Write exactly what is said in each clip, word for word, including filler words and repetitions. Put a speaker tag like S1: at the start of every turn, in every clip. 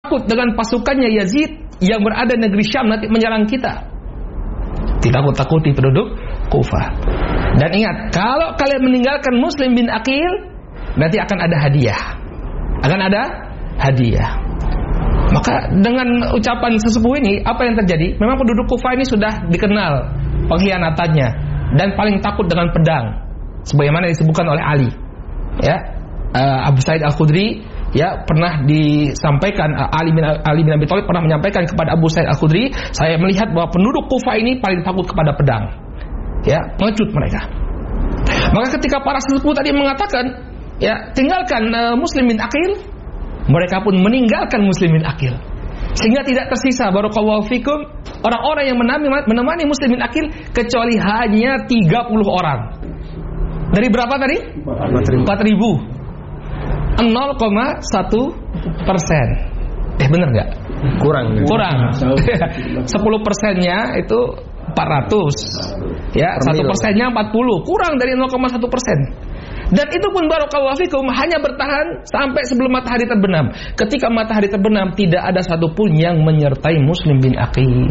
S1: takut dengan pasukannya Yazid yang berada negeri Syam nanti menyerang kita. Ditakut-takuti penduduk Kufah. Dan ingat, kalau kalian meninggalkan Muslim bin Aqil, nanti akan ada hadiah. Akan ada hadiah. Maka dengan ucapan sesepuh ini, apa yang terjadi? Memang penduduk Kufah ini sudah dikenal pengkhianatannya dan paling takut dengan pedang, sebagaimana disebutkan oleh Ali. Ya, uh, Abu Sa'id Al-Khudri ya pernah disampaikan, uh, Ali bin Ali bin Abi Thalib pernah menyampaikan kepada Abu Sa'id Al-Khudri, saya melihat bahwa penduduk Kufah ini paling takut kepada pedang. Ya, pengecut mereka. Maka ketika para sesepuh tadi mengatakan, ya tinggalkan uh, Muslim bin Aqil, mereka pun meninggalkan Muslim bin Aqil, sehingga tidak tersisa barakallahu fikum orang-orang yang menemani, menemani Muslim bin Aqil kecuali hanya tiga puluh orang. Dari berapa tadi? empat ribu. nol koma satu persen. Eh benar nggak?
S2: Kurang.
S1: Kurang. sepuluh persennya itu empat ratus. Ya, satu persennya empat puluh. Kurang dari nol koma satu persen. Dan itu pun barakallahu fikum hanya bertahan sampai sebelum matahari terbenam. Ketika matahari terbenam, tidak ada satupun yang menyertai Muslim bin Aqil.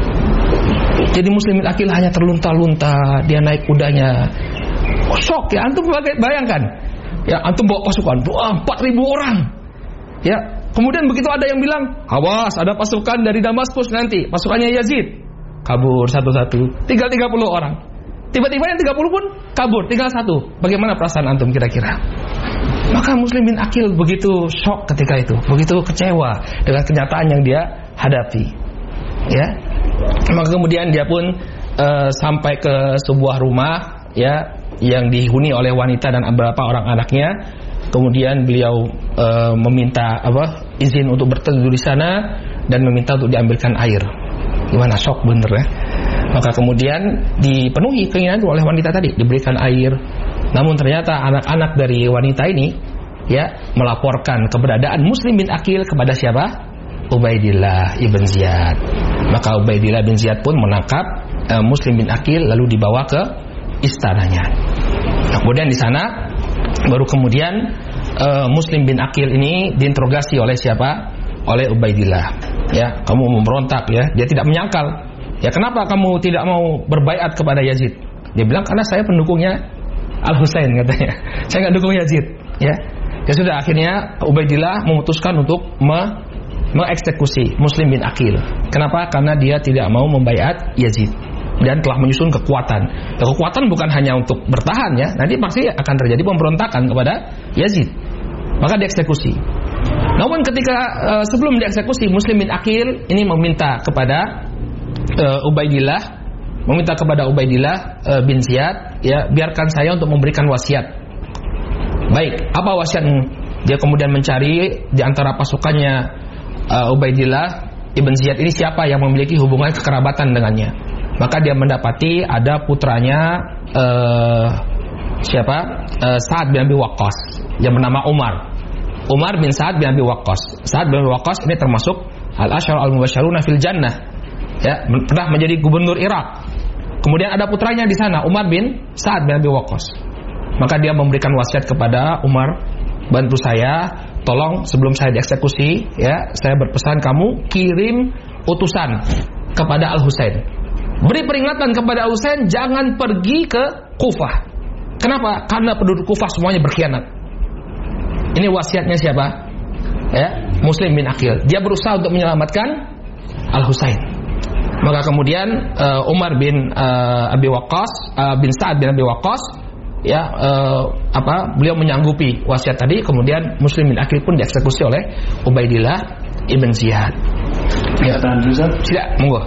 S1: Jadi Muslim bin Aqil hanya terlunta-lunta, dia naik kudanya. Oh, shock ya, antum bayangkan. Ya, antum bawa pasukan empat ribu orang. Ya, kemudian begitu ada yang bilang, awas ada pasukan dari Damaskus nanti, pasukannya Yazid. Kabur satu-satu, tinggal tiga puluh orang. Tiba-tiba yang tiga puluh pun kabur, tinggal satu. Bagaimana perasaan antum kira-kira? Maka Muslim bin Aqil begitu shock ketika itu, begitu kecewa dengan kenyataan yang dia hadapi. Ya, maka kemudian dia pun uh, sampai ke sebuah rumah, ya, yang dihuni oleh wanita dan beberapa orang anaknya. Kemudian beliau uh, meminta apa izin untuk berteduh di sana dan meminta untuk diambilkan air. Gimana, shock bener ya? Maka kemudian dipenuhi keinginan oleh wanita tadi, diberikan air. Namun ternyata anak-anak dari wanita ini ya melaporkan keberadaan Muslim bin Aqil kepada siapa? Ubaidillah ibn Ziyad. Maka Ubaidillah bin Ziyad pun menangkap uh, Muslim bin Aqil lalu dibawa ke istananya. Nah, kemudian di sana baru kemudian uh, Muslim bin Aqil ini diinterogasi oleh siapa? Oleh Ubaidillah. Ya, kamu memberontak ya. Dia tidak menyangkal. Ya, kenapa kamu tidak mau berbaiat kepada Yazid? Dia bilang karena saya pendukungnya Al-Husain katanya. Saya nggak dukung Yazid. Ya, ya sudah, akhirnya Ubaidillah memutuskan untuk me mengeksekusi Muslim bin Aqil. Kenapa? Karena dia tidak mau membaiat Yazid dan telah menyusun kekuatan. Ya, kekuatan bukan hanya untuk bertahan ya. Nanti pasti akan terjadi pemberontakan kepada Yazid. Maka dieksekusi. Namun ketika uh, sebelum dieksekusi, Muslim bin Aqil ini meminta kepada uh, Ubaidillah, meminta kepada Ubaidillah uh, bin Ziyad, ya, biarkan saya untuk memberikan wasiat. Baik, apa wasiatmu? Dia kemudian mencari di antara pasukannya uh, Ubaidillah ibn Ziyad ini siapa yang memiliki hubungan kekerabatan dengannya. Maka dia mendapati ada putranya uh, siapa? Uh, Sa'ad bin Abi Waqqas yang bernama Umar. Umar bin Sa'ad bin Abi Waqqas. Sa'ad bin Abi Waqqas ini termasuk al-asyara al-mubasysyaruna fil jannah. Ya, pernah menjadi gubernur Irak. Kemudian ada putranya di sana, Umar bin Sa'ad bin Abi Waqqas. Maka dia memberikan wasiat kepada Umar, bantu saya, tolong sebelum saya dieksekusi, ya, saya berpesan kamu kirim utusan kepada Al-Husain. Beri peringatan kepada Al-Husain jangan pergi ke Kufah. Kenapa? Karena penduduk Kufah semuanya berkhianat. Ini wasiatnya siapa? Ya, Muslim bin Aqil. Dia berusaha untuk menyelamatkan Al-Husain. Maka kemudian uh, Umar bin uh, Abi Waqqas, uh, bin Sa'ad bin Abi Waqqas, ya, uh, apa? Beliau menyanggupi wasiat tadi. Kemudian Muslim bin Aqil pun dieksekusi oleh Ubaidillah ibn Ziyad.
S3: Ya, tahan dulu, Ustaz.
S1: Tidak, monggo.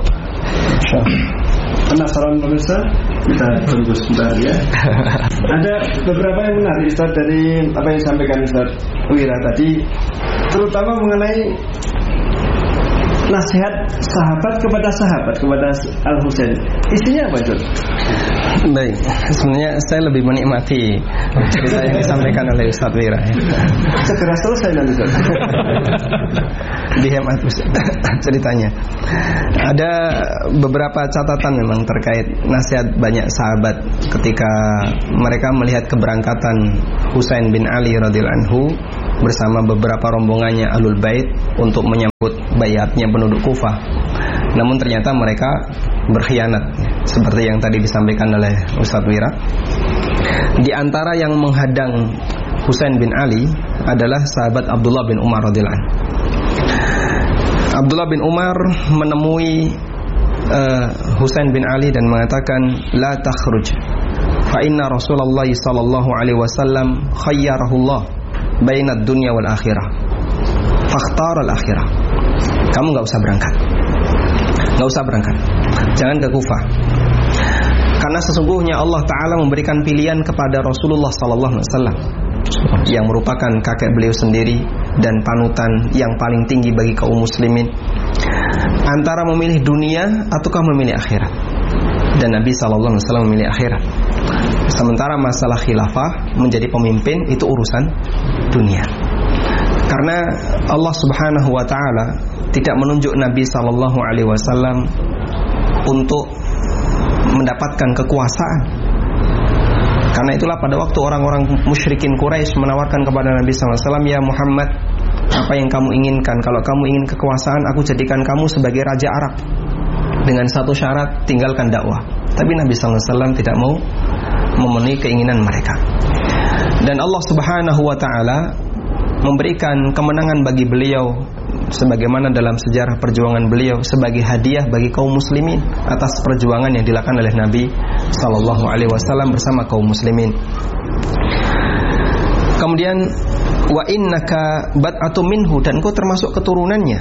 S3: Penasaran pemirsa? Kita tunggu sebentar ya. Ada beberapa yang menarik, Ustaz, dari apa yang disampaikan Ustaz Wira tadi, terutama mengenai nasihat sahabat kepada sahabat kepada Al Husain. Isinya apa itu?
S2: Baik, sebenarnya saya lebih menikmati cerita yang disampaikan oleh Ustaz Wira.
S3: Segera selesai nanti.
S2: Dihemat ceritanya. Ada beberapa catatan memang terkait nasihat banyak sahabat ketika mereka melihat keberangkatan Husain bin Ali radhiyallahu anhu bersama beberapa rombongannya Ahlul Bait untuk menyambut bayatnya penduduk Kufah. Namun ternyata mereka berkhianat, seperti yang tadi disampaikan oleh Ustadz Wira. Di antara yang menghadang Husain bin Ali adalah sahabat Abdullah bin Umar radhiyallahu anhu. Abdullah bin Umar menemui uh, Husain bin Ali dan mengatakan, la takhruj fa inna Rasulullah sallallahu alaihi wasallam khayyarahullah bainad dunya wal akhirah fakhtar al akhirah. Kamu enggak usah berangkat. Enggak usah berangkat. Jangan ke Kufah. Karena sesungguhnya Allah Ta'ala memberikan pilihan kepada Rasulullah sallallahu alaihi wasallam yang merupakan kakek beliau sendiri dan panutan yang paling tinggi bagi kaum muslimin, antara memilih dunia ataukah memilih akhirat. Dan Nabi sallallahu alaihi wasallam memilih akhirat. Sementara masalah khilafah menjadi pemimpin itu urusan dunia. Karena Allah Subhanahu wa taala tidak menunjuk Nabi sallallahu alaihi wasallam untuk mendapatkan kekuasaan. Karena itulah pada waktu orang-orang musyrikin Quraisy menawarkan kepada Nabi sallallahu alaihi wasallam, ya Muhammad, apa yang kamu inginkan? Kalau kamu ingin kekuasaan, aku jadikan kamu sebagai raja Arab. Dengan satu syarat, tinggalkan dakwah. Tapi Nabi sallallahu alaihi wasallam tidak mau memenuhi keinginan mereka. Dan Allah Subhanahu wa taala memberikan kemenangan bagi beliau sebagaimana dalam sejarah perjuangan beliau sebagai hadiah bagi kaum muslimin atas perjuangan yang dilakukan oleh Nabi sallallahu alaihi wasallam bersama kaum muslimin. Kemudian wa innaka bad'atu minhu, dan kau termasuk keturunannya.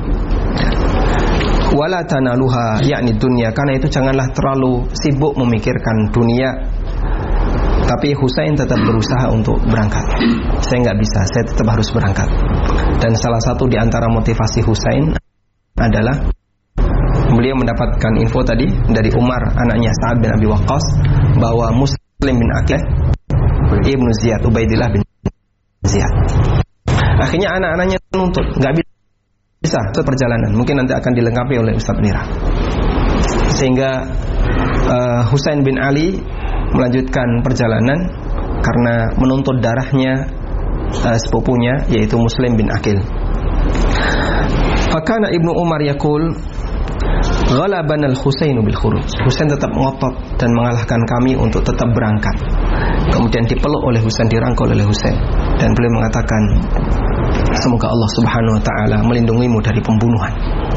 S2: Wala tanaluha, yakni dunia, karena itu janganlah terlalu sibuk memikirkan dunia. Tapi Husain tetap berusaha untuk berangkat. Saya nggak bisa, saya tetap harus berangkat. Dan salah satu di antara motivasi Husain adalah beliau mendapatkan info tadi dari Umar, anaknya Sa'ad bin Abi Waqqas, bahwa Muslim bin Aqil Ibnu Ziyad, Ubaidillah bin Ziyad. Akhirnya anak-anaknya menuntut, nggak bisa perjalanan. Mungkin nanti akan dilengkapi oleh Ustaz Nira. Sehingga uh, Husain bin Ali melanjutkan perjalanan karena menuntut darahnya uh, sepupunya yaitu Muslim bin Aqil. Fakana Ibnu Umar yaqul ghalabana al-Husainu bil khuruj. Husain tetap ngotot dan mengalahkan kami untuk tetap berangkat. Kemudian dipeluk oleh Husain, dirangkul oleh Husain, dan beliau mengatakan, semoga Allah Subhanahu wa taala melindungimu dari pembunuhan.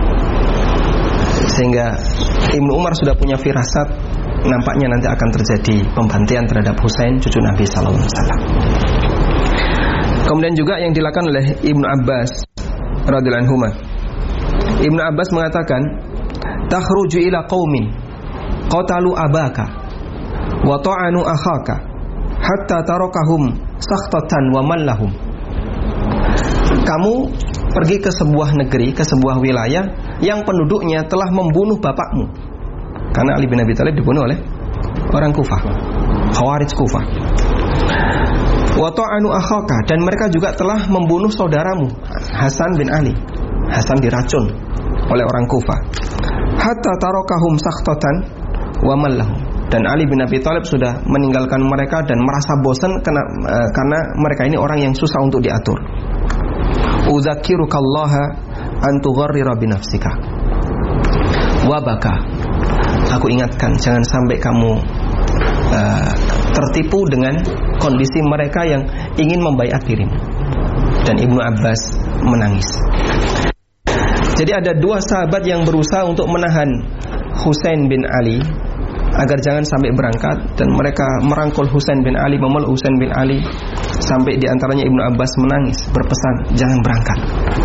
S2: Sehingga Ibnu Umar sudah punya firasat, nampaknya nanti akan terjadi pembantian terhadap Husain cucu Nabi sallallahu alaihi wasallam. Kemudian juga yang dilakukan oleh Ibnu Abbas radhiyallahu anhu. Ibnu Abbas mengatakan, takhruju ila qaumin qatalu abaka wa ta'anu akhaka hatta tarakahum sakhtatan wa mallahum. Kamu pergi ke sebuah negeri, ke sebuah wilayah yang penduduknya telah membunuh bapakmu. Karena Ali bin Abi Thalib dibunuh oleh orang Kufah, Khawarij Kufah. Wa ta'anu akhaka, dan mereka juga telah membunuh saudaramu Hasan bin Ali. Hasan diracun oleh orang Kufah. Hatta tarakahum sakhtatan wa mallahum. Dan Ali bin Abi Thalib sudah meninggalkan mereka dan merasa bosan karena, uh, karena mereka ini orang yang susah untuk diatur. Udzakirukallaha an tugharrira bi nafsika wa baka. Aku ingatkan, jangan sampai kamu uh, tertipu dengan kondisi mereka yang ingin membaiat dirimu. Dan Ibnu Abbas menangis. Jadi ada dua sahabat yang berusaha untuk menahan Husain bin Ali agar jangan sampai berangkat, dan mereka merangkul Husain bin Ali, memeluk Husain bin Ali, sampai diantaranya Ibnu Abbas menangis berpesan jangan berangkat.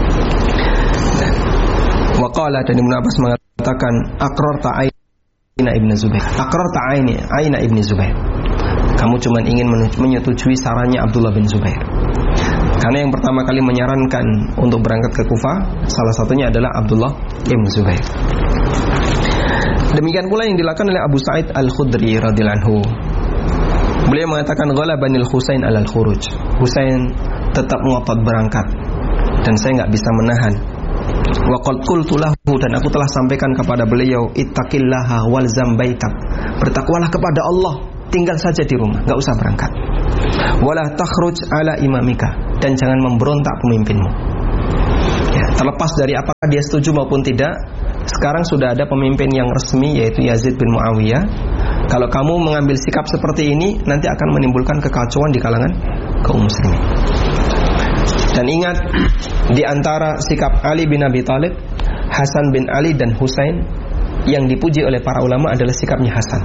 S2: Waqala, dan Ibnu Abbas mengatakan, aqrarta aina ibnu Zubair, aqrarta aini aina ibnu Zubair. Kamu cuma ingin menyetujui sarannya Abdullah bin Zubair. Karena yang pertama kali menyarankan untuk berangkat ke Kufah salah satunya adalah Abdullah ibn Zubair. Demikian pula yang dilakukan oleh Abu Sa'id Al-Khudri radhiyallahu anhu. Beliau mengatakan ghalabanil Husain alal khuruj. Husain tetap ngotot berangkat dan saya enggak bisa menahan. Wa qad qultu lahu, dan aku telah sampaikan kepada beliau, ittaqillaha walzam baitak. Bertakwalah kepada Allah, tinggal saja di rumah, enggak usah berangkat. Wala takhruj ala imamika, dan jangan memberontak pemimpinmu. Ya, terlepas dari apakah dia setuju maupun tidak, sekarang sudah ada pemimpin yang resmi yaitu Yazid bin Muawiyah. Kalau kamu mengambil sikap seperti ini, nanti akan menimbulkan kekacauan di kalangan kaum muslimin. Dan ingat, di antara sikap Ali bin Abi Thalib, Hasan bin Ali dan Husain, yang dipuji oleh para ulama adalah sikapnya Hasan.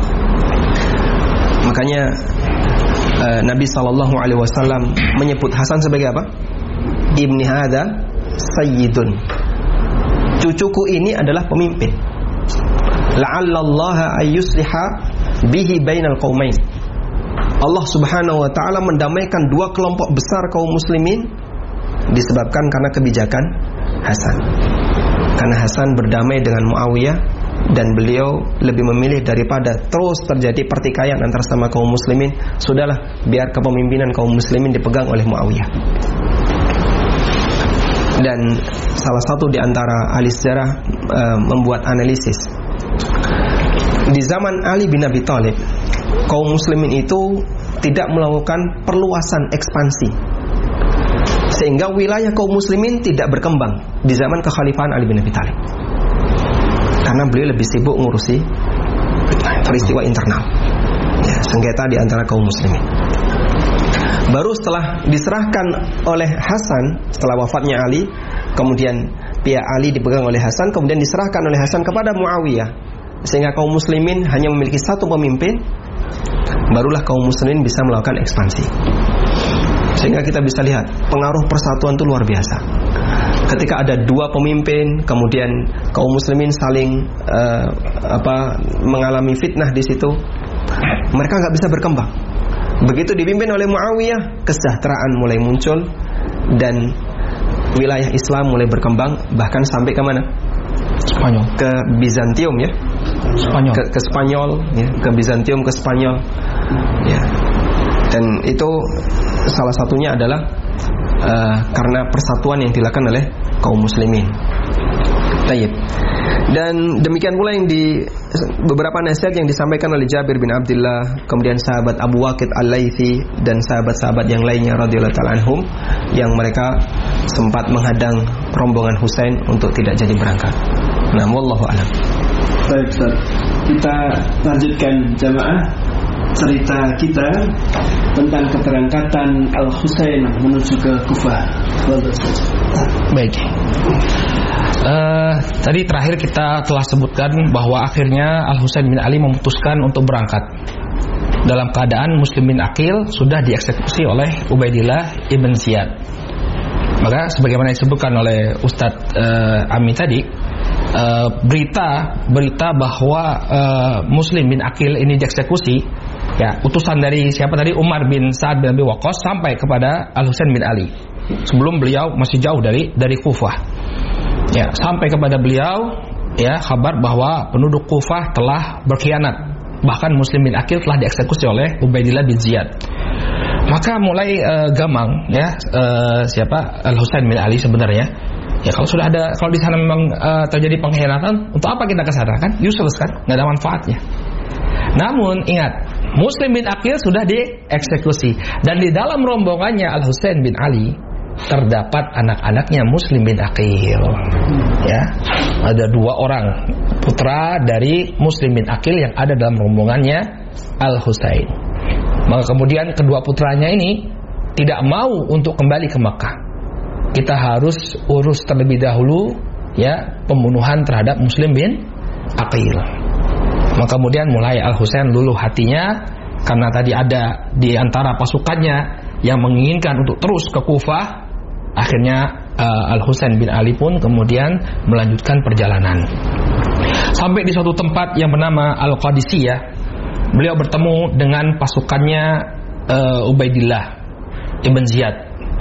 S2: Makanya uh, Nabi sallallahu alaihi wasallam menyebut Hasan sebagai apa? Ibni hadza sayyidun. Cucuku ini adalah pemimpin. La'allallaha ayyusliha bihi bainal qaumain. Allah Subhanahu wa taala mendamaikan dua kelompok besar kaum muslimin disebabkan karena kebijakan Hasan. Karena Hasan berdamai dengan Muawiyah dan beliau lebih memilih daripada terus terjadi pertikaian antara sama kaum muslimin, sudahlah biar kepemimpinan kaum muslimin dipegang oleh Muawiyah. Dan salah satu di antara ahli sejarah uh, membuat analisis. Di zaman Ali bin Abi Thalib, kaum muslimin itu tidak melakukan perluasan ekspansi, sehingga wilayah kaum muslimin tidak berkembang di zaman kekhalifahan Ali bin Abi Thalib. Karena beliau lebih sibuk ngurusi peristiwa internal, ya, sengketa di antara kaum muslimin. Baru setelah diserahkan oleh Hasan, setelah wafatnya Ali, kemudian pihak Ali dipegang oleh Hasan, kemudian diserahkan oleh Hasan kepada Muawiyah, sehingga kaum muslimin hanya memiliki satu pemimpin. Barulah kaum muslimin bisa melakukan ekspansi. Sehingga kita bisa lihat pengaruh persatuan itu luar biasa. Ketika ada dua pemimpin, kemudian kaum muslimin saling uh, apa mengalami fitnah di situ, mereka nggak bisa berkembang. Begitu dipimpin oleh Muawiyah, kesejahteraan mulai muncul dan wilayah Islam mulai berkembang, bahkan sampai ke mana?
S1: Spanyol. Ke
S2: Bizantium, ya.
S1: Spanyol.
S2: Ke, ke Spanyol, ya. Ke Bizantium, ke Spanyol, ya. Dan itu salah satunya adalah uh, karena persatuan yang dilakukan oleh kaum muslimin. Baik. Dan demikian pula yang di beberapa nasihat yang disampaikan oleh Jabir bin Abdullah, kemudian sahabat Abu Waqid Al-Laythi dan sahabat-sahabat yang lainnya radhiyallahu ta'ala anhum, yang mereka sempat menghadang rombongan Husain untuk tidak jadi berangkat. Nah, wallahu a'lam.
S3: Baik, Ustaz. Kita lanjutkan jamaah cerita kita tentang keberangkatan Al-Husain menuju ke Kufah.
S1: Baik. Uh, tadi terakhir kita telah sebutkan bahwa akhirnya Al-Husain bin Ali memutuskan untuk berangkat dalam keadaan muslimin akil sudah dieksekusi oleh Ubaidillah ibn Ziyad. Maka sebagaimana disebutkan oleh Ustadz uh, Ami tadi, uh, berita berita bahwa uh, muslim bin akil ini dieksekusi, ya, utusan dari siapa tadi? Umar bin Sa'ad bin Abi Waqqas sampai kepada Al-Husain bin Ali sebelum beliau masih jauh dari dari Kufah. Ya, sampai kepada beliau, ya, kabar bahwa penduduk Kufah telah berkhianat, bahkan muslim bin akil telah dieksekusi oleh Ubaidillah bin Ziyad. Maka mulai uh, gamang, ya, uh, siapa Al-Husain bin Ali sebenarnya. Ya, kalau sudah ada, kalau di sana memang uh, terjadi pengkhianatan, untuk apa kita ke sana, kan? Useless, kan? Nggak ada manfaatnya. Namun ingat, muslim bin akil sudah dieksekusi, dan di dalam rombongannya Al-Husain bin Ali terdapat anak-anaknya muslim bin akil, ya, ada dua orang putra dari muslim bin akil yang ada dalam rombongannya Al-Husain. Maka kemudian kedua putranya ini tidak mau untuk kembali ke Makkah. Kita harus urus terlebih dahulu, ya, pembunuhan terhadap muslim bin akil. Maka kemudian mulai Al-Husain luluh hatinya karena tadi ada di antara pasukannya yang menginginkan untuk terus ke Kufah. Akhirnya uh, Al-Husain bin Ali pun kemudian melanjutkan perjalanan sampai di suatu tempat yang bernama Al-Qadisiyah. Beliau bertemu dengan pasukannya uh, Ubaidillah ibn Ziyad.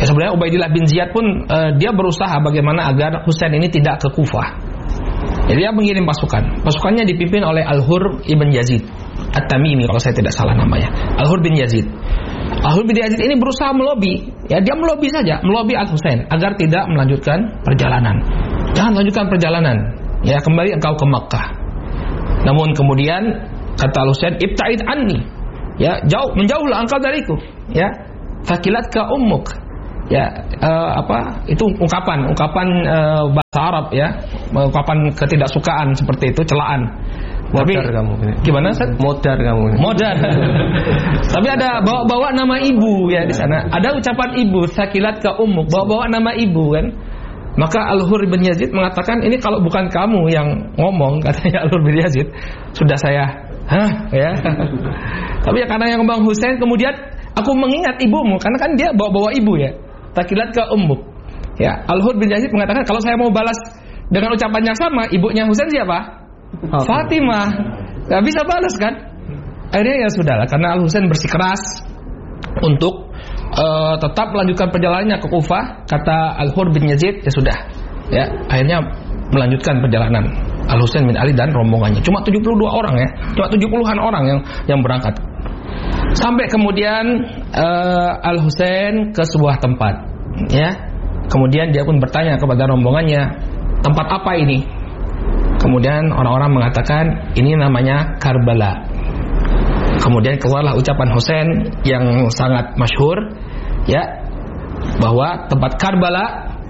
S1: Ya, sebenarnya Ubaidillah bin Ziyad pun uh, dia berusaha bagaimana agar Husain ini tidak ke Kufah. Jadi dia mengirim pasukan. Pasukannya dipimpin oleh Al-Hur ibn Yazid At-Tamimi kalau saya tidak salah namanya. Al-Hur bin Yazid. Al-Hur bin Yazid ini berusaha melobi. Ya, dia melobi saja, melobi Al-Husain agar tidak melanjutkan perjalanan. Jangan lanjutkan perjalanan. Ya, kembali engkau ke Makkah. Namun kemudian kata Al-Husain, "Ibta'id anni." Ya, jauh, menjauhlah engkau dariku. Ya. Fakilatka ummuk. Ya, uh, apa itu ungkapan ungkapan uh, bahasa Arab ya, ungkapan ketidaksukaan seperti itu, celaan.
S2: Modar
S1: Tapi
S2: kamu
S1: gimana Ustaz?
S2: Modar kamu
S1: Modar. Tapi ada bawa-bawa nama ibu ya di sana. Ada ucapan ibu, sakilat ka ummuk, bawa-bawa nama ibu kan. Maka Al-Hur bin Yazid mengatakan, ini kalau bukan kamu yang ngomong, katanya Al-Hur bin Yazid, sudah saya hah ya. Tapi ya karena yang ngomong Husain, kemudian aku mengingat ibumu, karena kan dia bawa-bawa ibu ya. Takilat ka ummuk. Ya, Al-Hur bin Yazid mengatakan kalau saya mau balas dengan ucapan yang sama, ibunya Husain siapa? Oh. Fatimah. Gak bisa balas kan? Akhirnya ya sudahlah, karena Al-Husain bersikeras untuk uh, tetap melanjutkan perjalanannya ke Kufah, kata Al-Hur bin Yazid, ya sudah. Ya, akhirnya melanjutkan perjalanan Al-Husain bin Ali dan rombongannya. Cuma tujuh puluh dua orang ya. Cuma tujuh puluhan orang yang yang berangkat. Sampai kemudian uh, Al-Husain ke sebuah tempat, ya. Kemudian dia pun bertanya kepada rombongannya, tempat apa ini? Kemudian orang-orang mengatakan ini namanya Karbala. Kemudian keluarlah ucapan Husain yang sangat masyhur, ya, bahwa tempat Karbala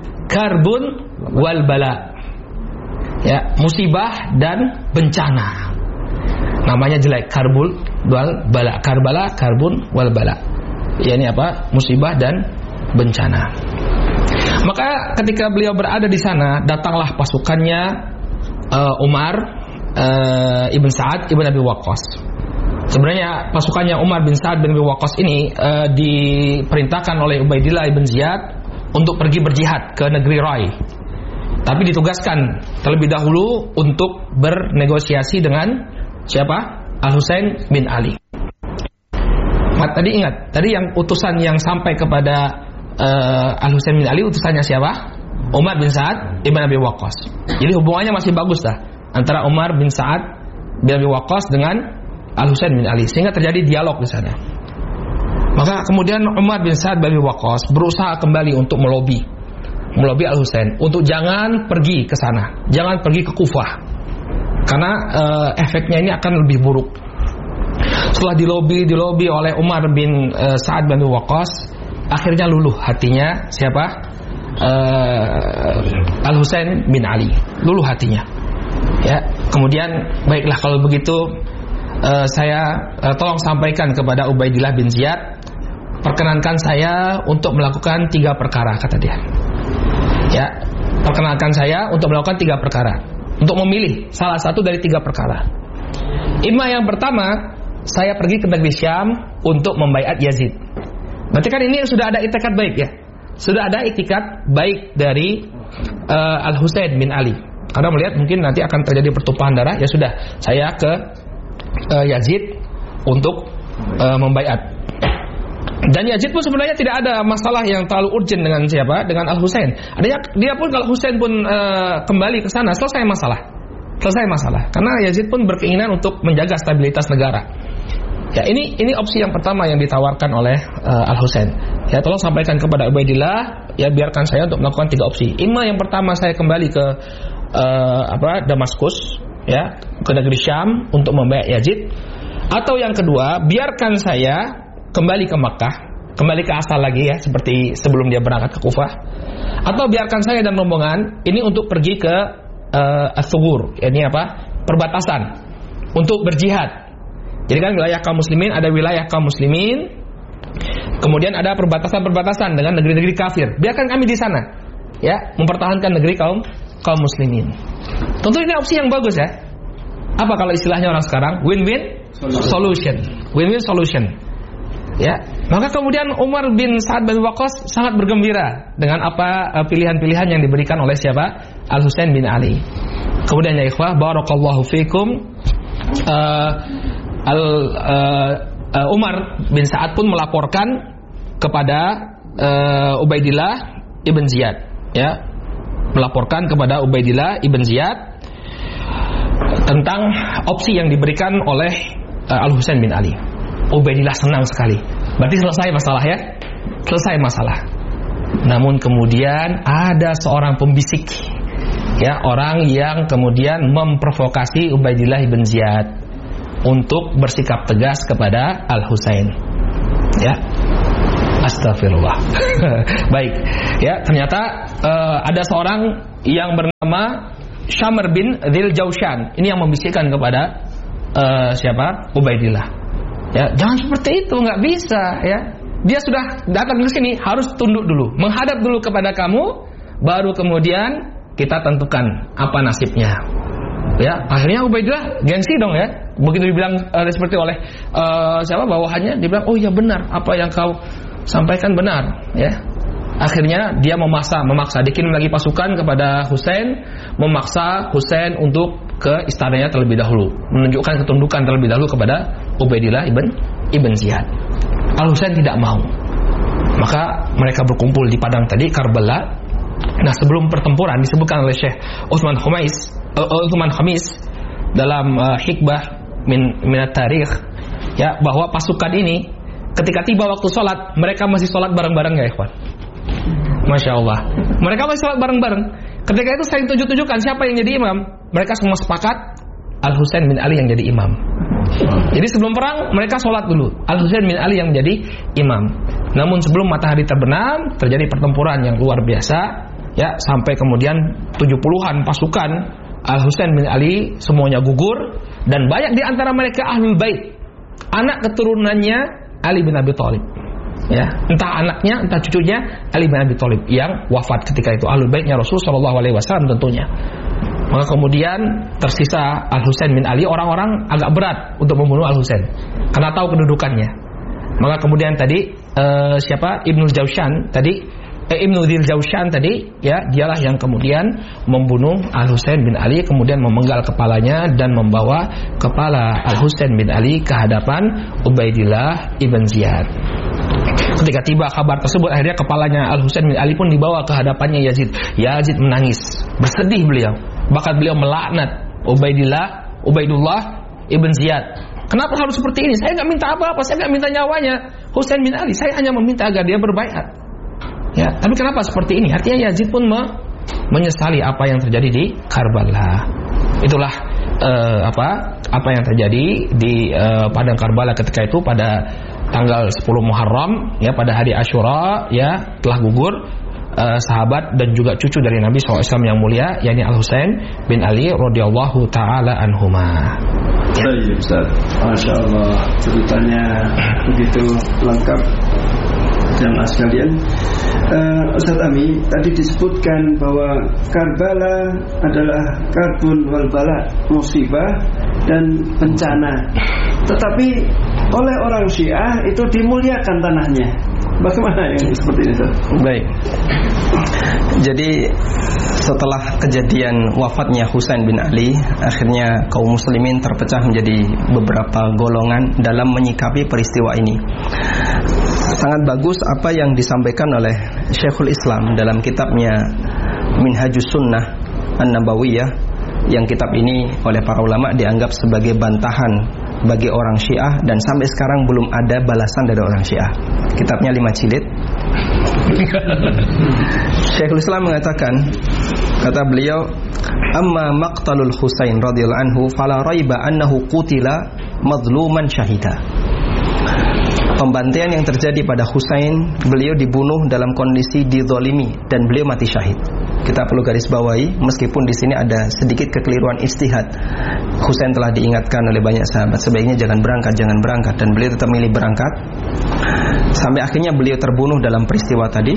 S1: karbun wal bala, ya, musibah dan bencana. Namanya jelek, karbul wal bala, Karbala karbun wal bala. Ya, ini apa? Musibah dan bencana. Maka ketika beliau berada di sana, datanglah pasukannya uh, Umar uh, ibn Sa'ad ibn Abi Waqqas. Sebenarnya pasukannya Umar bin Sa'ad bin Abi Waqqas ini uh, diperintahkan oleh Ubaidillah ibn Ziyad untuk pergi berjihad ke negeri Rai. Tapi ditugaskan terlebih dahulu untuk bernegosiasi dengan siapa? Al-Husain bin Ali. Mat, tadi ingat, tadi yang utusan yang sampai kepada uh, Al-Husain bin Ali, utusannya siapa? Umar bin Sa'ad ibn Abi Waqqas. Jadi hubungannya masih bagus dah antara Umar bin Sa'ad bin Abi Waqqas dengan Al-Husain bin Ali, sehingga terjadi dialog di sana. Maka kemudian Umar bin Sa'ad bin Abi Waqqas berusaha kembali untuk melobi melobi Al-Husain untuk jangan pergi ke sana, jangan pergi ke Kufah. Karena uh, efeknya ini akan lebih buruk. Setelah dilobi dilobi oleh Umar bin uh, Sa'ad bin Waqqas, akhirnya luluh hatinya siapa? Uh, Al-Husain bin Ali. Luluh hatinya. Ya, kemudian baiklah kalau begitu uh, saya uh, tolong sampaikan kepada Ubaidillah bin Ziyad, perkenankan saya untuk melakukan tiga perkara, kata dia. Ya, perkenankan saya untuk melakukan tiga perkara. Untuk memilih salah satu dari tiga perkara. Ima yang pertama, saya pergi ke negeri Syam untuk membaiat Yazid. Berarti kan ini sudah ada itikad baik ya. Sudah ada itikad baik dari uh, Al-Husain bin Ali. Karena melihat mungkin nanti akan terjadi pertumpahan darah, ya sudah, saya ke uh, Yazid untuk uh, membaiat. Dan Yazid pun sebenarnya tidak ada masalah yang terlalu urgent dengan siapa? Dengan Al-Husain. Adanya dia pun kalau Husain pun uh, kembali ke sana, selesai masalah. Selesai masalah. Karena Yazid pun berkeinginan untuk menjaga stabilitas negara. Ya, ini ini opsi yang pertama yang ditawarkan oleh uh, Al-Husain. Ya, tolong sampaikan kepada Ubaidillah, ya biarkan saya untuk melakukan tiga opsi. Ima yang pertama, saya kembali ke uh, apa? Damaskus, ya, ke negeri Syam untuk membaiat Yazid. Atau yang kedua, biarkan saya kembali ke Makkah, kembali ke asal lagi ya, seperti sebelum dia berangkat ke Kufah. Atau biarkan saya dan rombongan ini untuk pergi ke uh, As-Sugur, ini apa? Perbatasan untuk berjihad. Jadi kan wilayah kaum muslimin, ada wilayah kaum muslimin, kemudian ada perbatasan-perbatasan dengan negeri-negeri kafir. Biarkan kami di sana, ya, mempertahankan negeri kaum kaum muslimin. Tentu ini opsi yang bagus ya. Apa kalau istilahnya orang sekarang? Win-win solution. Win-win solution. Ya, maka kemudian Umar bin Sa'ad bin Waqqas sangat bergembira dengan apa uh, pilihan-pilihan yang diberikan oleh siapa? Al-Husain bin Ali. Kemudian ya ikhwah, barakallahu fikum, uh, Al uh, uh, Umar bin Sa'ad pun melaporkan kepada uh, Ubaidillah ibn Ziyad, ya, melaporkan kepada Ubaidillah ibn Ziyad tentang opsi yang diberikan oleh uh, Al-Husain bin Ali. Ubaidillah senang sekali. Berarti selesai masalah, ya, selesai masalah. Namun kemudian ada seorang pembisik, ya, orang yang kemudian memprovokasi Ubaidillah ibn Ziyad untuk bersikap tegas kepada Al-Husain. Ya, astagfirullah. Baik, ya, ternyata uh, ada seorang yang bernama Syamr bin Dzil Jaushan. Ini yang membisikkan kepada uh, siapa? Ubaidillah. Ya, jangan seperti itu, nggak bisa, ya. Dia sudah datang ke sini, harus tunduk dulu, menghadap dulu kepada kamu, baru kemudian kita tentukan apa nasibnya. Ya, akhirnya Ubaidillah gengsi dong, ya. Begitu dibilang uh, seperti oleh uh, siapa bawahannya, dibilang, "Oh ya benar, apa yang kau sampaikan benar." Ya. Akhirnya dia memaksa, memaksa dikirim lagi pasukan kepada Husain, memaksa Husain untuk ke istananya terlebih dahulu, menunjukkan ketundukan terlebih dahulu kepada Ubaidillah ibn ibn Ziyad. Al-Husain tidak mau. Maka mereka berkumpul di padang tadi, Karbala. Nah, sebelum pertempuran disebutkan oleh Syekh Utsman Khamis, uh, Utsman Khamis dalam uh, Hikbah min minat tarikh, ya, bahwa pasukan ini ketika tiba waktu sholat, mereka masih sholat bareng-bareng, ya ikhwan. Masya Allah, mereka masih sholat bareng-bareng. Ketika itu saling tunjuk-tunjukkan siapa yang jadi imam. Mereka semua sepakat Al-Husain bin Ali yang jadi imam. Jadi sebelum perang mereka sholat dulu, Al-Husain bin Ali yang menjadi imam. Namun sebelum matahari terbenam terjadi pertempuran yang luar biasa, ya, sampai kemudian tujuh puluhan pasukan Al-Husain bin Ali semuanya gugur, dan banyak di antara mereka Ahlul Bait, anak keturunannya Ali bin Abi Thalib. Ya, entah anaknya, entah cucunya Ali bin Abi Thalib yang wafat ketika itu, Ahlul Baitnya Rasul sallallahu alaihi wasallam tentunya. Maka kemudian tersisa Al-Husain bin Ali, orang-orang agak berat untuk membunuh Al-Husain karena tahu kedudukannya. Maka kemudian tadi uh, siapa Ibnu Jaushan tadi eh, Ibnu Dzil Jaushan tadi, ya, dialah yang kemudian membunuh Al-Husain bin Ali, kemudian memenggal kepalanya dan membawa kepala Al-Husain bin Ali ke hadapan Ubaidillah ibn Ziyad. Ketika tiba kabar tersebut, akhirnya kepalanya Al-Husain bin Ali pun dibawa ke hadapannya Yazid. Yazid menangis, bersedih beliau. Bahkan beliau melaknat Ubaidillah, Ubaidullah ibn Ziyad. Kenapa harus seperti ini? Saya nggak minta apa-apa, saya nggak minta nyawanya Husain bin Ali. Saya hanya meminta agar dia berbaiat. Ya, tapi kenapa seperti ini? Artinya Yazid pun me- menyesali apa yang terjadi di Karbala. Itulah uh, apa apa yang terjadi di uh, padang Karbala ketika itu pada tanggal sepuluh Muharram, ya, pada hari Asyura, ya, telah gugur uh, sahabat dan juga cucu dari Nabi shallallahu alaihi wasallam yang mulia, yakni Al-Husain bin Ali radhiyallahu taala anhuma. Ya.
S3: Baik, Ustaz. Masya Allah, ceritanya begitu lengkap. Jamaah sekalian, uh, Ustaz Ami, tadi disebutkan bahwa Karbala adalah karbun wal bala, musibah dan bencana. Tetapi oleh orang Syiah itu dimuliakan tanahnya. Bagaimana yang seperti ini, Ustaz?
S2: Baik. Jadi setelah kejadian wafatnya Husain bin Ali, akhirnya kaum muslimin terpecah menjadi beberapa golongan dalam menyikapi peristiwa ini. Sangat bagus apa yang disampaikan oleh Syekhul Islam dalam kitabnya Minhajus Sunnah An-Nabawiyah, yang kitab ini oleh para ulama dianggap sebagai bantahan bagi orang Syiah, dan sampai sekarang belum ada balasan dari orang Syiah. Kitabnya lima jilid. Syekhul Islam mengatakan, kata beliau, amma maqtalul Husain radhiyallahu anhu fala raiba annahu qutila madluman syahida. Pembantaian yang terjadi pada Husain, beliau dibunuh dalam kondisi dizalimi dan beliau mati syahid. Kita perlu garis bawahi, meskipun di sini ada sedikit kekeliruan ijtihad. Husain telah diingatkan oleh banyak sahabat sebaiknya jangan berangkat, jangan berangkat, dan beliau tetap milih berangkat. Sampai akhirnya beliau terbunuh dalam peristiwa tadi.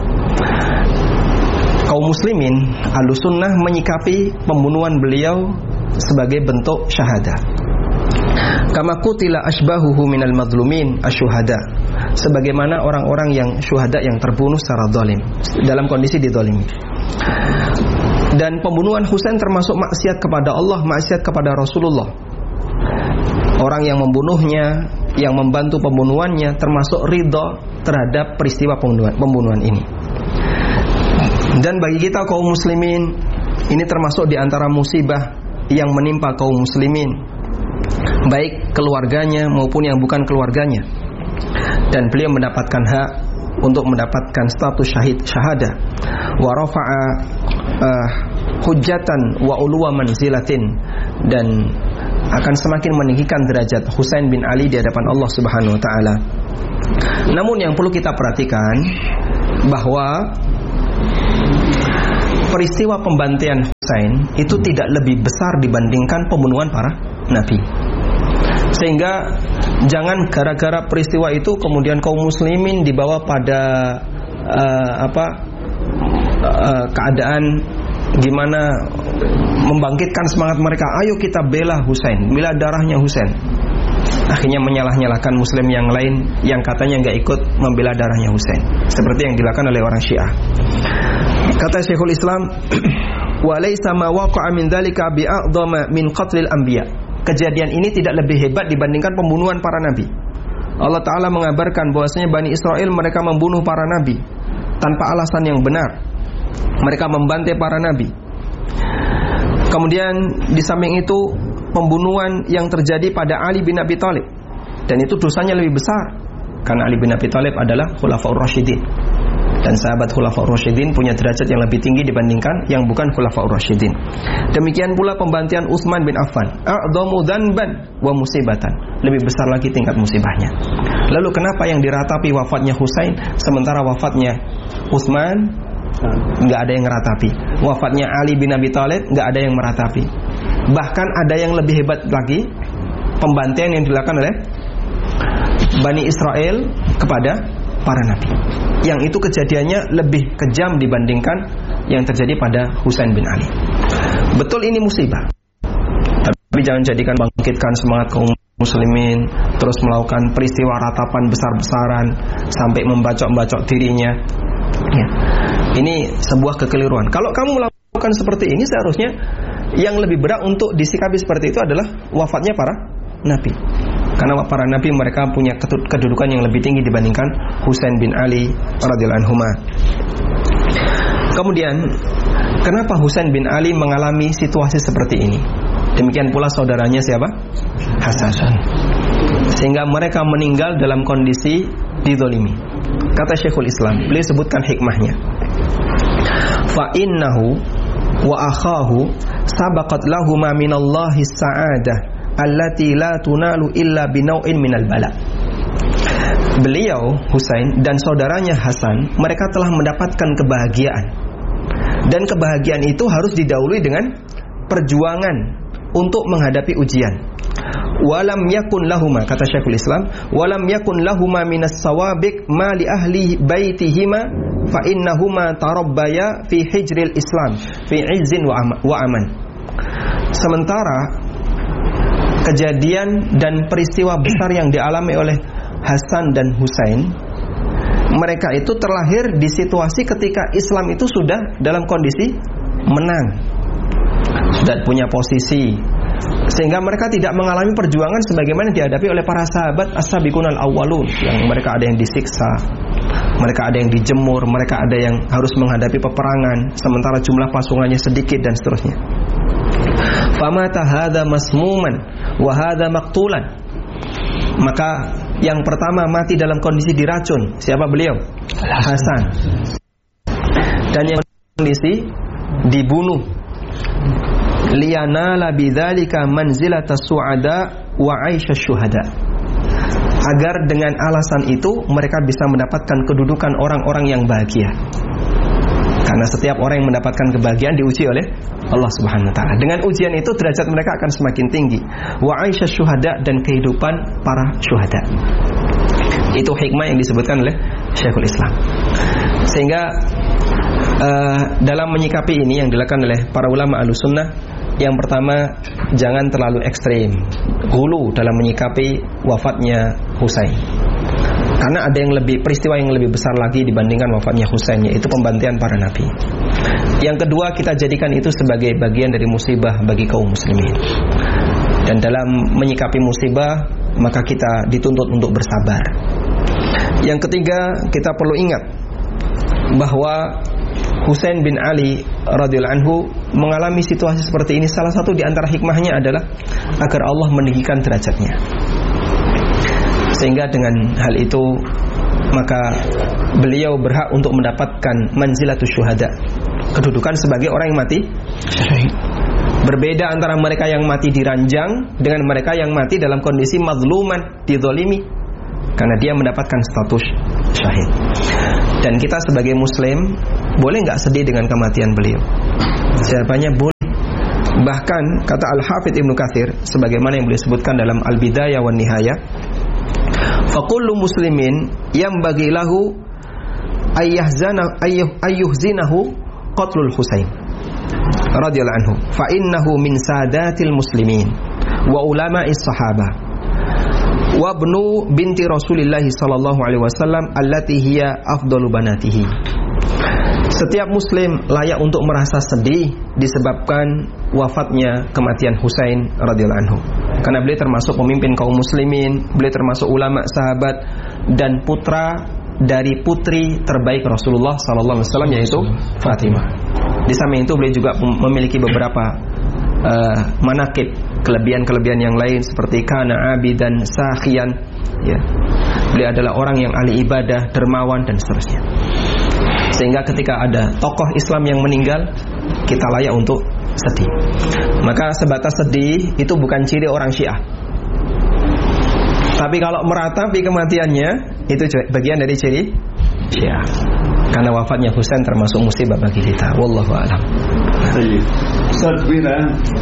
S2: Kaum muslimin Ahlussunnah menyikapi pembunuhan beliau sebagai bentuk syahadah. Kama qutila asbahuhu minal madlumin asyuhada, sebagaimana orang-orang yang syuhada yang terbunuh secara zalim, dalam kondisi dizalimi. Dan pembunuhan Husain termasuk maksiat kepada Allah, maksiat kepada Rasulullah. Orang yang membunuhnya, yang membantu pembunuhannya, termasuk ridha terhadap peristiwa pembunuhan, pembunuhan ini. Dan bagi kita kaum muslimin, ini termasuk di antara musibah yang menimpa kaum muslimin, baik keluarganya maupun yang bukan keluarganya. Dan beliau mendapatkan hak untuk mendapatkan status syahid syahada. Wa rafa'a uh, hujjatan wa uluwa manzilatin, dan akan semakin meninggikan derajat Husain bin Ali di hadapan Allah Subhanahu wa taala. Namun yang perlu kita perhatikan bahwa peristiwa pembantaian Husain itu tidak lebih besar dibandingkan pembunuhan para nabi. Sehingga jangan gara-gara peristiwa itu kemudian kaum muslimin dibawa pada uh, apa uh, keadaan gimana membangkitkan semangat mereka, ayo kita bela Husain, bela darahnya Husain. Akhirnya menyalah-nyalahkan muslim yang lain yang katanya nggak ikut membela darahnya Husain, seperti yang dilakukan oleh orang Syiah. Kata Syekhul Islam, wa laisa ma waqa'a min dzalika bi'a'dhama min qatlil anbiya. Kejadian ini tidak lebih hebat dibandingkan pembunuhan para nabi. Allah Ta'ala mengabarkan bahwasanya Bani Israel mereka membunuh para nabi tanpa alasan yang benar. Mereka membantai para nabi. Kemudian di samping itu pembunuhan yang terjadi pada Ali bin Abi Thalib, dan itu dosanya lebih besar karena Ali bin Abi Thalib adalah Khulafaur Rasyidin, dan sahabat Khulafaur Rasyidin punya derajat yang lebih tinggi dibandingkan yang bukan Khulafaur Rasyidin. Demikian pula pembantaian Utsman bin Affan, a'dhamu dzanban wa musibatan, lebih besar lagi tingkat musibahnya. Lalu kenapa yang diratapi wafatnya Husain sementara wafatnya Utsman nggak ada yang meratapi, wafatnya Ali bin Abi Thalib nggak ada yang meratapi? Bahkan ada yang lebih hebat lagi, pembantaian yang dilakukan oleh Bani Israel kepada para nabi, yang itu kejadiannya lebih kejam dibandingkan yang terjadi pada Husain bin Ali. Betul ini musibah, tapi jangan jadikan bangkitkan semangat kaum muslimin terus melakukan peristiwa ratapan besar-besaran sampai membacok-bacok dirinya. Ya. Ini sebuah kekeliruan. Kalau kamu melakukan seperti ini, seharusnya yang lebih berat untuk disikapi seperti itu adalah wafatnya para nabi. Karena para nabi mereka punya kedudukan yang lebih tinggi dibandingkan Husain bin Ali radhiyallahu anhu. Kemudian, kenapa Husain bin Ali mengalami situasi seperti ini? Demikian pula saudaranya siapa? Hasan. Sehingga mereka meninggal dalam kondisi dizalimi. Kata Syekhul Islam, beliau sebutkan hikmahnya. Fa innahu wa akhahu sabaqat lahuma minallahi sa'adah allati la tunalu illa binau'in minal bala. Beliau Husain dan saudaranya Hasan, mereka telah mendapatkan kebahagiaan, dan kebahagiaan itu harus didahului dengan perjuangan untuk menghadapi ujian. Walam yakun lahuma, kata Syekhul Islam, walam yakun lahuma minas sawabiq ma li ahli baitihima fa innahuma tarabbaya fi hijril Islam fi izzin wa aman. Sementara kejadian dan peristiwa besar yang dialami oleh Hasan dan Husain, mereka itu terlahir di situasi ketika Islam itu sudah dalam kondisi menang, sudah punya posisi, sehingga mereka tidak mengalami perjuangan sebagaimana dihadapi oleh para sahabat as-sabiqunal awwalun, yang mereka ada yang disiksa, mereka ada yang dijemur, mereka ada yang harus menghadapi peperangan sementara jumlah pasukannya sedikit dan seterusnya. Famata hadza masmuman wa hadza maqtulan. Maka yang pertama mati dalam kondisi diracun, siapa beliau? Hasan. Dan yang kondisi dibunuh, liyanala bidzalika manzilata su'ada wa 'aisha syuhada, agar dengan alasan itu mereka bisa mendapatkan kedudukan orang-orang yang bahagia. Karena setiap orang yang mendapatkan kebahagiaan diuji oleh Allah Subhanahu wa taala. Dengan ujian itu derajat mereka akan semakin tinggi. Wa 'aisha syuhada, dan kehidupan para syuhada. Itu hikmah yang disebutkan oleh Syekhul Islam. Sehingga uh, dalam menyikapi ini yang dilakukan oleh para ulama Ahlussunnah, yang pertama, jangan terlalu ekstrim, hulu dalam menyikapi wafatnya Husain. Karena ada yang lebih, peristiwa yang lebih besar lagi dibandingkan wafatnya Husain, yaitu pembantaian para nabi. Yang kedua, kita jadikan itu sebagai bagian dari musibah bagi kaum muslimin. Dan dalam menyikapi musibah, maka kita dituntut untuk bersabar. Yang ketiga, kita perlu ingat bahwa Husain bin Ali radhiyallahu anhu mengalami situasi seperti ini. Salah satu di antara hikmahnya adalah agar Allah meninggikan derajatnya. Sehingga dengan hal itu maka beliau berhak untuk mendapatkan manzilatus syuhada, kedudukan sebagai orang yang mati syahid. Berbeda antara mereka yang mati di ranjang dengan mereka yang mati dalam kondisi mazluman, dizalimi, karena dia mendapatkan status syahid. Dan kita sebagai muslim boleh nggak sedih dengan kematian beliau? Jawabannya boleh. Bahkan kata Al-Hafidz Ibnu Katsir, sebagaimana yang beliau sebutkan dalam Al-Bidayah wan Nihayah, faqullu muslimin yambaghi lahu ayyahzana ayyuhzinahu qatlul Husain radhiyallahu anhu fa innahu min sadatil muslimin wa ulama'is sahabah wa ibnu binti Rasulillah sallallahu alaihi wasallam allati hiya afdalu banatihi. Setiap muslim layak untuk merasa sedih disebabkan wafatnya, kematian Husain radhiyallahu anhu. Karena beliau termasuk pemimpin kaum muslimin, beliau termasuk ulama sahabat dan putra dari putri terbaik Rasulullah sallallahu alaihi wasallam, yaitu Fatimah. Di samping itu beliau juga memiliki beberapa uh, manaqib, kelebihan-kelebihan yang lain seperti kana abidan sakhiyan, ya. Beliau adalah orang yang ahli ibadah, dermawan dan seterusnya. Sehingga ketika ada tokoh Islam yang meninggal, kita layak untuk sedih. Maka sebatas sedih itu bukan ciri orang Syiah. Tapi kalau meratapi kematiannya, itu bagian dari ciri Syiah. Karena wafatnya Husain termasuk musibah bagi kita. Wallahu a'lam.
S3: Ustaz Wira,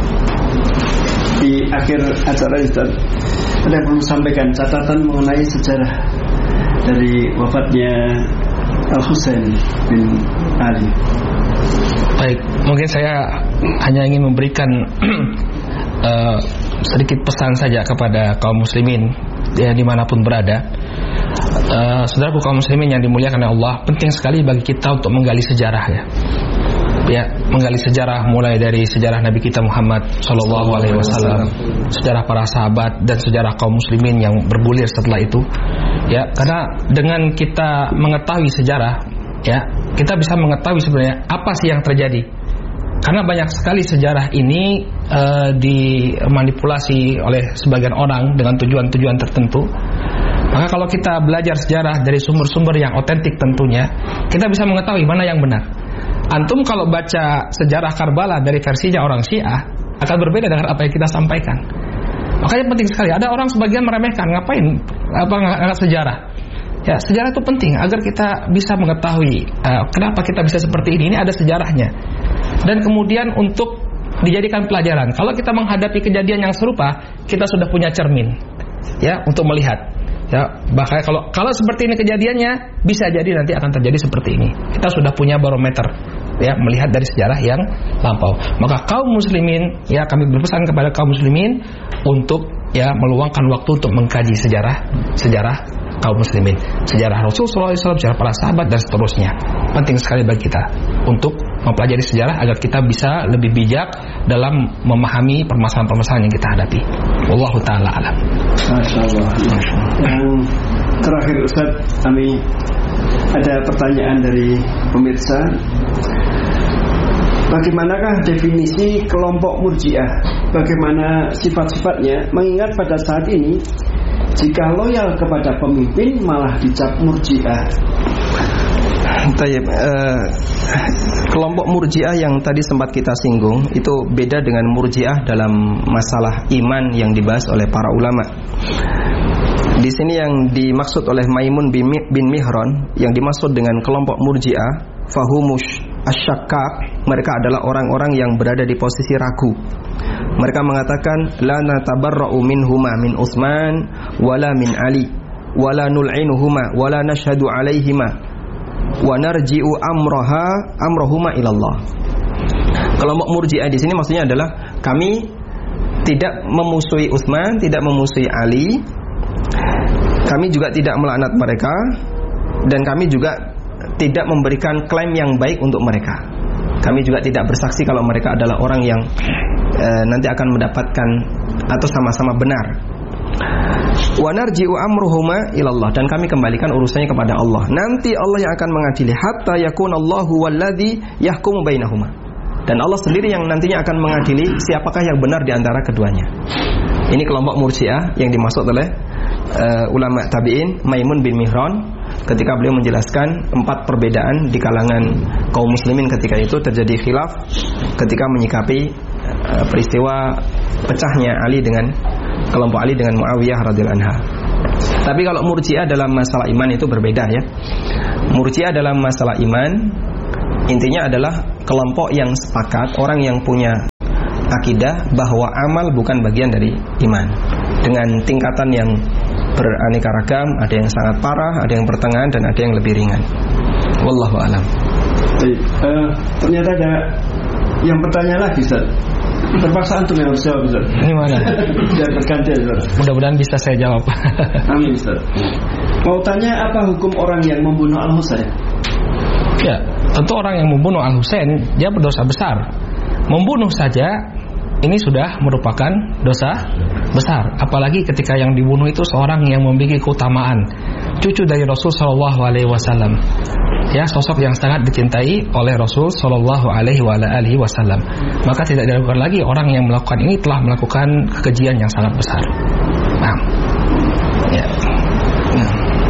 S3: di akhir acara Ustaz, ada yang perlu sampaikan catatan mengenai sejarah dari wafatnya Al-Husain bin Ali.
S1: Baik, mungkin saya hanya ingin memberikan uh, sedikit pesan saja kepada kaum muslimin ya, dimanapun berada. uh, Saudaraku kaum muslimin yang dimuliakan oleh Allah, penting sekali bagi kita untuk menggali sejarah ya. Ya, menggali sejarah mulai dari sejarah Nabi kita Muhammad Sallallahu Alaihi Wasallam, sejarah para sahabat dan sejarah kaum muslimin yang bergulir setelah itu. Ya, karena dengan kita mengetahui sejarah, ya, kita bisa mengetahui sebenarnya apa sih yang terjadi. Karena banyak sekali sejarah ini uh, dimanipulasi oleh sebagian orang dengan tujuan-tujuan tertentu. Maka kalau kita belajar sejarah dari sumber-sumber yang otentik tentunya, kita bisa mengetahui mana yang benar. Antum kalau baca sejarah Karbala dari versinya orang Syiah akan berbeda dengan apa yang kita sampaikan. Makanya penting sekali. Ada orang sebagian meremehkan, ngapain apa ngangkat sejarah? Ya, sejarah itu penting agar kita bisa mengetahui uh, kenapa kita bisa seperti ini. Ini ada sejarahnya. Dan kemudian untuk dijadikan pelajaran. Kalau kita menghadapi kejadian yang serupa, kita sudah punya cermin, ya, untuk melihat. Ya, bahkan kalau kalau seperti ini kejadiannya, bisa jadi nanti akan terjadi seperti ini. Kita sudah punya barometer, ya, melihat dari sejarah yang lampau. Maka kaum muslimin, ya, kami berpesan kepada kaum muslimin untuk ya meluangkan waktu untuk mengkaji sejarah sejarah kaum muslimin, sejarah Rasulullah shallallahu alaihi wasallam, sejarah para sahabat dan seterusnya. Penting sekali bagi kita untuk mempelajari sejarah agar kita bisa lebih bijak dalam memahami permasalahan-permasalahan yang kita hadapi. Wallahu taala alam.
S3: Masyaallah. Yang terakhir Ustaz, kami ada pertanyaan dari pemirsa. Bagaimanakah definisi kelompok Murji'ah? Bagaimana sifat-sifatnya? Mengingat pada saat ini jika loyal kepada pemimpin malah dicap Murji'ah.
S2: Tayyib, uh, kelompok Murji'ah yang tadi sempat kita singgung itu beda dengan Murji'ah dalam masalah iman yang dibahas oleh para ulama. Di sini yang dimaksud oleh Maimun bin Mihran, yang dimaksud dengan kelompok Murji'ah, fahumush asyakkak, mereka adalah orang-orang yang berada di posisi ragu. Mereka mengatakan la natabarra'u minhuma min Utsman wala min Ali wala nul'inuhuma wala nashhadu 'alaihima wa narji'u amraha amrahuma ilallah. Kelompok Murji'ah di sini maksudnya adalah kami tidak memusuhi Utsman, tidak memusuhi Ali, kami juga tidak melaknat mereka, dan kami juga tidak memberikan klaim yang baik untuk mereka. Kami juga tidak bersaksi kalau mereka adalah orang yang e, nanti akan mendapatkan atau sama-sama benar. Wa narji'u amruhuma ilallah, dan kami kembalikan urusannya kepada Allah. Nanti Allah yang akan mengadili, hatta yakunallahu walladzi yahkumu bainahuma. Dan Allah sendiri yang nantinya akan mengadili siapakah yang benar di antara keduanya. Ini kelompok Murji'ah yang dimaksud oleh uh, ulama tabi'in Maimun bin Mihran ketika beliau menjelaskan empat perbedaan di kalangan kaum muslimin ketika itu terjadi khilaf ketika menyikapi uh, peristiwa pecahnya Ali dengan kelompok Ali dengan Muawiyah radhiyallahu anha. Tapi kalau Murji'ah dalam masalah iman itu berbeda ya. Murji'ah dalam masalah iman intinya adalah kelompok yang sepakat, orang yang punya akidah bahwa amal bukan bagian dari iman, dengan tingkatan yang beraneka ragam, ada yang sangat parah, ada yang pertengahan, dan ada yang lebih ringan. Wallahu a'lam.
S3: Baik, uh, ternyata ada yang bertanya lagi, Ustaz. Terpaksa antum yang harus jawab, Ustaz.
S1: Ini mana?
S3: Biar bergantian, Ustaz.
S1: Mudah-mudahan bisa saya jawab.
S3: Amin, Ustaz. Mau tanya apa hukum orang yang membunuh Al-Husain?
S1: Ya, tentu orang yang membunuh Al-Husain dia berdosa besar. Membunuh saja ini sudah merupakan dosa besar, apalagi ketika yang dibunuh itu seorang yang memiliki keutamaan, cucu dari Rasul sallallahu alaihi wasallam. Ya, sosok yang sangat dicintai oleh Rasul sallallahu alaihi wasallam. Maka tidak diragukan lagi orang yang melakukan ini telah melakukan kekejian yang sangat besar. Nah. Ya. Nah.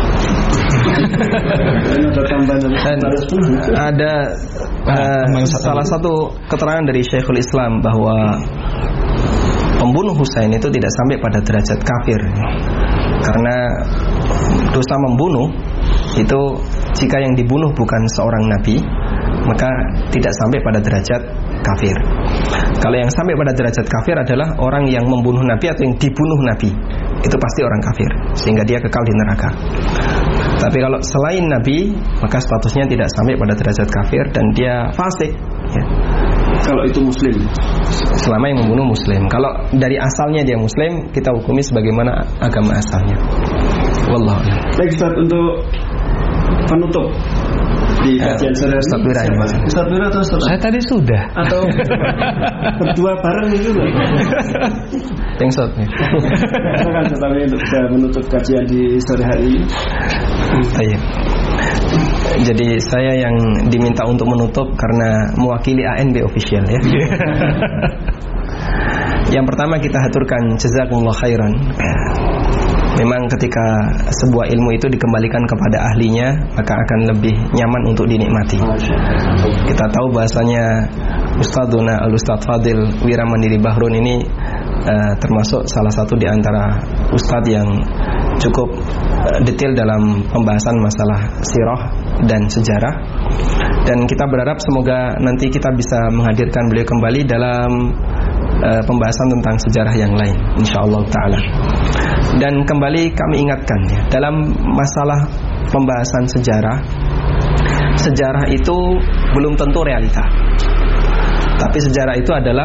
S2: Dan ada uh, salah satu keterangan dari Syekhul Islam bahwa pembunuh Husain itu tidak sampai pada derajat kafir, karena dosa membunuh itu jika yang dibunuh bukan seorang nabi maka tidak sampai pada derajat kafir. Kalau yang sampai pada derajat kafir adalah orang yang membunuh nabi atau yang dibunuh nabi, itu pasti orang kafir sehingga dia kekal di neraka. Tapi kalau selain nabi maka statusnya tidak sampai pada derajat kafir dan dia fasik ya.
S3: Kalau itu muslim,
S2: selama yang membunuh muslim. Kalau dari asalnya dia muslim, kita hukumi sebagaimana agama asalnya. Wallahu a'lam.
S3: Baik Ustaz, untuk penutup di kajian sore ini,
S2: Ustaz Wira,
S3: Ustaz Wira atau Ustaz?
S1: Saya tadi sudah.
S3: Atau berdua bareng juga?
S2: Yang Ustaz.
S3: Silakan Ustaz Wira untuk bisa menutup kajian di sore hari ini.
S2: Baik. Jadi saya yang diminta untuk menutup karena mewakili A N B official ya. Yang pertama kita haturkan jazakumullah khairan. Memang ketika sebuah ilmu itu dikembalikan kepada ahlinya, maka akan lebih nyaman untuk dinikmati. Kita tahu bahasanya Ustadzuna Al-Ustadz Fadil Wira Mandiri Bahrun ini uh, termasuk salah satu di antara ustadz yang cukup uh, detail dalam pembahasan masalah sirah dan sejarah. Dan kita berharap semoga nanti kita bisa menghadirkan beliau kembali dalam uh, pembahasan tentang sejarah yang lain, insyaallah ta'ala. Dan kembali kami ingatkan ya, dalam masalah pembahasan sejarah, sejarah itu belum tentu realita, tapi sejarah itu adalah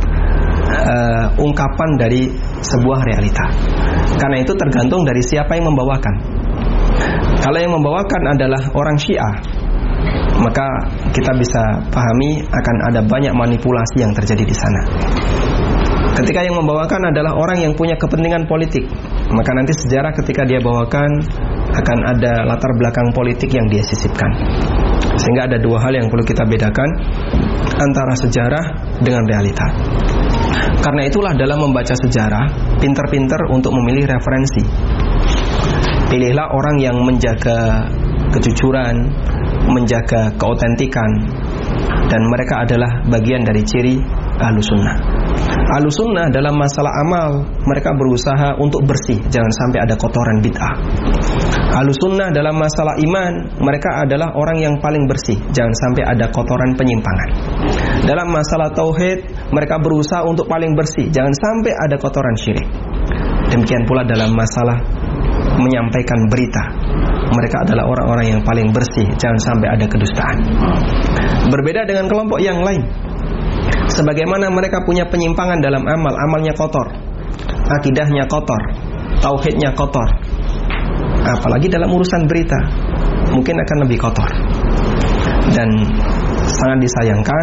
S2: uh, ungkapan dari sebuah realita. Karena itu tergantung dari siapa yang membawakan. Kalau yang membawakan adalah orang Syiah, maka kita bisa pahami akan ada banyak manipulasi yang terjadi di sana. Ketika yang membawakan adalah orang yang punya kepentingan politik, maka nanti sejarah ketika dia bawakan akan ada latar belakang politik yang dia sisipkan. Sehingga ada dua hal yang perlu kita bedakan antara sejarah dengan realita. Karena itulah dalam membaca sejarah, pinter-pinter untuk memilih referensi. Pilihlah orang yang menjaga kejujuran, menjaga keautentikan, dan mereka adalah bagian dari ciri Ahlussunnah. Ahlussunnah dalam masalah amal, mereka berusaha untuk bersih, jangan sampai ada kotoran bid'ah. Ahlussunnah dalam masalah iman, mereka adalah orang yang paling bersih, jangan sampai ada kotoran penyimpangan. Dalam masalah tauhid, mereka berusaha untuk paling bersih, jangan sampai ada kotoran syirik. Demikian pula dalam masalah menyampaikan berita, mereka adalah orang-orang yang paling bersih, jangan sampai ada kedustaan. Berbeda dengan kelompok yang lain, sebagaimana mereka punya penyimpangan dalam amal, amalnya kotor, akidahnya kotor, tauhidnya kotor, apalagi dalam urusan berita mungkin akan lebih kotor. Dan sangat disayangkan,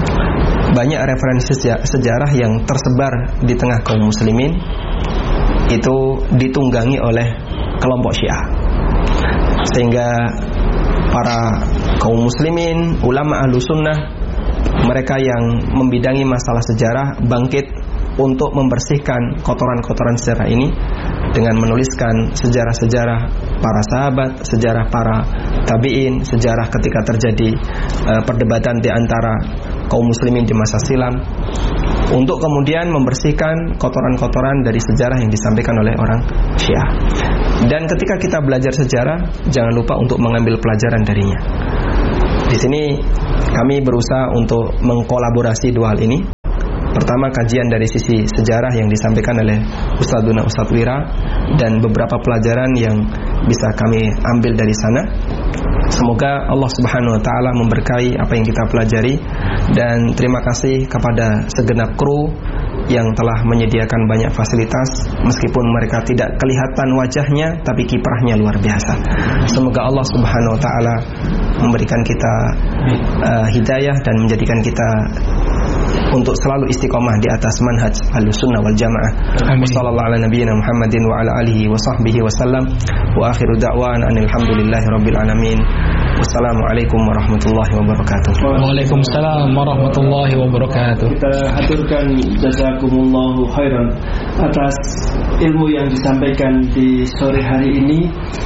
S2: banyak referensi sejarah yang tersebar di tengah kaum muslimin itu ditunggangi oleh kelompok Syiah, sehingga para kaum muslimin, ulama ahlu sunnah, mereka yang membidangi masalah sejarah bangkit untuk membersihkan kotoran-kotoran sejarah ini dengan menuliskan sejarah-sejarah para sahabat, sejarah para tabi'in, sejarah ketika terjadi uh, perdebatan di antara kaum muslimin di masa silam, untuk kemudian membersihkan kotoran-kotoran dari sejarah yang disampaikan oleh orang Syiah. Dan ketika kita belajar sejarah, jangan lupa untuk mengambil pelajaran darinya. Di sini kami berusaha untuk mengkolaborasi dua hal ini. Pertama, kajian dari sisi sejarah yang disampaikan oleh Ustadzuna Ustadz Wira dan beberapa pelajaran yang bisa kami ambil dari sana. Semoga Allah Subhanahu wa taala memberkahi apa yang kita pelajari, dan terima kasih kepada segenap kru yang telah menyediakan banyak fasilitas, meskipun mereka tidak kelihatan wajahnya tapi kiprahnya luar biasa. Semoga Allah Subhanahu wa taala memberikan kita uh, hidayah dan menjadikan kita untuk selalu istiqomah di atas manhaj Ahlussunnah wal Jamaah. Wassallallahu ala nabiyyina Muhammadin wa ala alihi wa sahbihi wasallam. Wa akhiru da'wana alhamdulillahi rabbil alamin. Wassalamualaikum warahmatullahi wabarakatuh.
S1: Waalaikumsalam warahmatullahi wabarakatuh.
S3: Kita haturkan jazakumullahu khairan atas ilmu yang disampaikan di sore hari ini.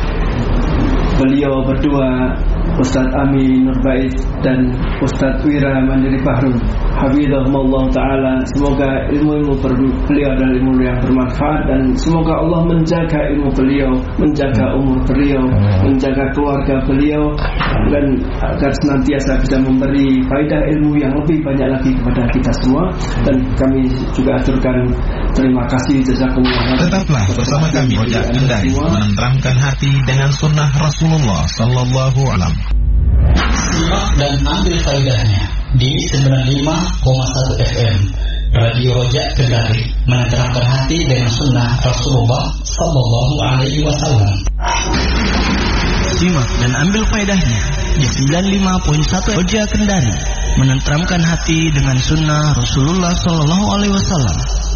S3: Beliau berdua, Ustadz Ami Nurbaiz dan Ustadz Wira Mandiri Bahrun, hafizahumullah ta'ala. Semoga ilmu-ilmu beliau adalah ilmu yang bermanfaat, dan semoga Allah menjaga ilmu beliau, menjaga umur beliau, menjaga keluarga beliau, dan agar senantiasa bisa memberi faedah ilmu yang lebih banyak lagi kepada kita semua. Dan kami juga aturkan terima kasih jazakumullah.
S4: Tetaplah bersama kami Rojak Kendari, menenteramkan hati dengan sunnah Rasulullah sallallahu alaihi wasallam.
S5: Simak dan ambil faedahnya di sembilan puluh lima koma satu F M Radio Rojak Kendari, menenteramkan hati dengan sunnah Rasulullah sallallahu alaihi wasallam.
S6: Simak dan ambil faedahnya di sembilan puluh lima koma satu Rojak Kendari, menenteramkan hati dengan sunnah Rasulullah sallallahu alaihi wasallam.